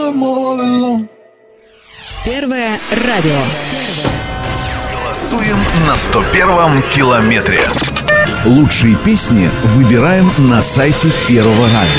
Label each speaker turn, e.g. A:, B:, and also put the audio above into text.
A: Первое радио.
B: Голосуем на 101-м километре.
C: Лучшие песни выбираем на сайте Первого радио.